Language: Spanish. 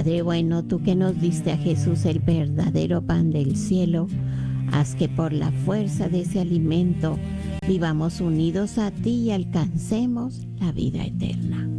Padre bueno, tú que nos diste a Jesús el verdadero pan del cielo, haz que por la fuerza de ese alimento vivamos unidos a ti y alcancemos la vida eterna.